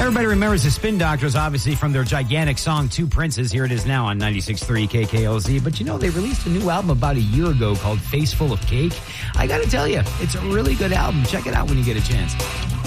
Everybody remembers the Spin Doctors, obviously, from their gigantic song, Two Princes. Here it is now on 96.3 KKLZ. But, they released a new album about a year ago called Face Full of Cake. I got to tell you, it's a really good album. Check it out when you get a chance.